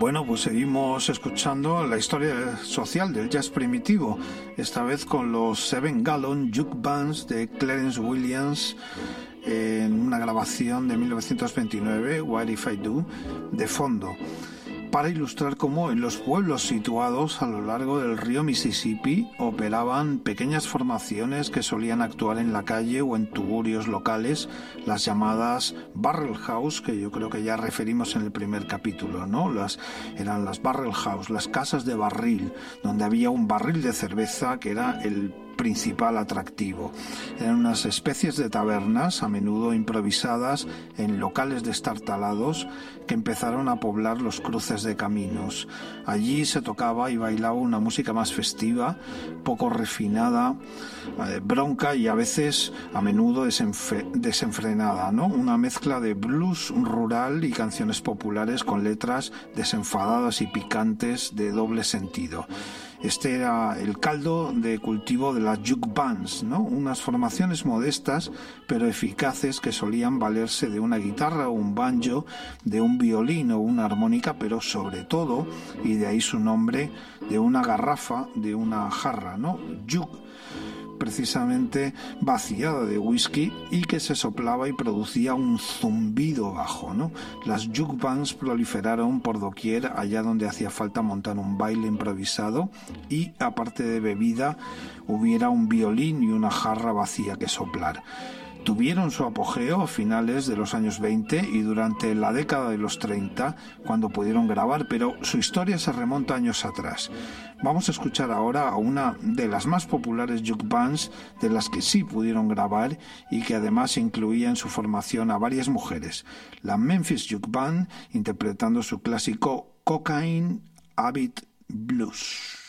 Bueno, pues seguimos escuchando la historia social del jazz primitivo, esta vez con los Seven Gallon Juke Bands de Clarence Williams en una grabación de 1929, What If I Do, de fondo, para ilustrar cómo en los pueblos situados a lo largo del río Mississippi operaban pequeñas formaciones que solían actuar en la calle o en tugurios locales, las llamadas barrel house, que yo creo que ya referimos en el primer capítulo, ¿no? Eran las barrel house, las casas de barril, donde había un barril de cerveza que era el principal atractivo. Eran unas especies de tabernas, a menudo improvisadas en locales destartalados, que empezaron a poblar los cruces de caminos. Allí se tocaba y bailaba una música más festiva, poco refinada, bronca y a menudo desenfrenada, ¿no? Una mezcla de blues rural y canciones populares con letras desenfadadas y picantes de doble sentido. Este era el caldo de cultivo de las juke bands, ¿no? Unas formaciones modestas pero eficaces que solían valerse de una guitarra o un banjo, de un violín o una armónica, pero sobre todo, y de ahí su nombre, de una garrafa, de una jarra, ¿no? Juke, precisamente vaciada de whisky y que se soplaba y producía un zumbido bajo, ¿no? Las juke bands proliferaron por doquier allá donde hacía falta montar un baile improvisado y, aparte de bebida, hubiera un violín y una jarra vacía que soplar. Tuvieron su apogeo a finales de los años 20 y durante la década de los 30, cuando pudieron grabar, pero su historia se remonta años atrás. Vamos a escuchar ahora a una de las más populares juke bands, de las que sí pudieron grabar y que además incluía en su formación a varias mujeres, la Memphis Juke Band, interpretando su clásico Cocaine Habit Blues.